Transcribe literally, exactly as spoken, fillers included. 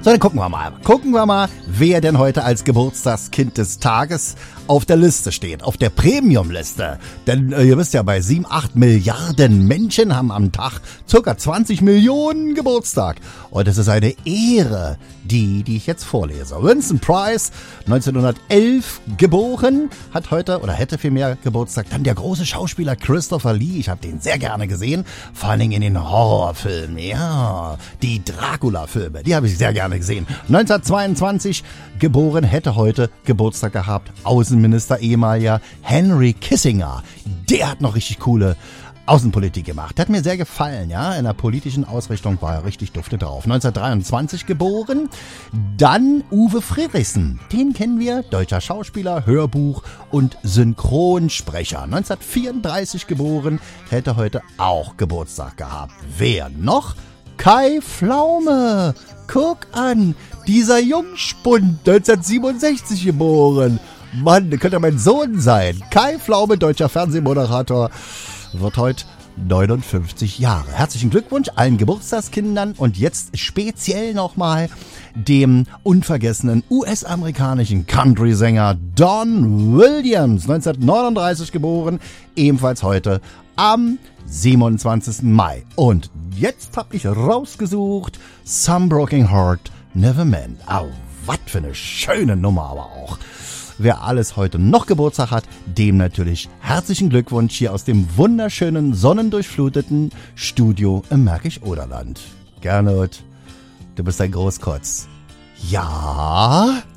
So, dann gucken wir mal. Gucken wir mal, wer denn heute als Geburtstagskind des Tages auf der Liste steht. Auf der Premium-Liste. Denn äh, ihr wisst ja, bei sieben, acht Milliarden Menschen haben am Tag circa zwanzig Millionen Geburtstag. Und es ist eine Ehre, die, die ich jetzt vorlese. Vincent Price, neunzehnhundertelf geboren, hat heute, oder hätte vielmehr Geburtstag. Dann der große Schauspieler Christopher Lee. Ich habe den sehr gerne gesehen. Vor allen Dingen in den Horrorfilmen. Ja, die Dracula-Filme, die habe ich sehr gerne gesehen. neunzehnhundertzweiundzwanzig geboren, hätte heute Geburtstag gehabt. Außenminister ehemaliger Henry Kissinger. Der hat noch richtig coole Außenpolitik gemacht. Der hat mir sehr gefallen, ja. In der politischen Ausrichtung war er richtig dufte drauf. neunzehnhundertdreiundzwanzig geboren. Dann Uwe Friedrichsen. Den kennen wir. Deutscher Schauspieler, Hörbuch und Synchronsprecher. neunzehnhundertvierunddreißig geboren. Hätte heute auch Geburtstag gehabt. Wer noch? Kai Pflaume. Guck an. Dieser Jungspund. neunzehnhundertsiebenundsechzig geboren. Mann, das könnte mein Sohn sein. Kai Pflaume, deutscher Fernsehmoderator, wird heute neunundfünfzig Jahre. Herzlichen Glückwunsch allen Geburtstagskindern und jetzt speziell nochmal dem unvergessenen U S-amerikanischen Country-Sänger Don Williams, neunzehnhundertneununddreißig geboren, ebenfalls heute am siebenundzwanzigsten Mai. Und jetzt hab ich rausgesucht Some Broken Heart Never Mend. Au, was für eine schöne Nummer aber auch. Wer alles heute noch Geburtstag hat, dem natürlich herzlichen Glückwunsch hier aus dem wunderschönen, sonnendurchfluteten Studio im Märkisch-Oderland. Gernot, du bist ein Großkotz. Ja...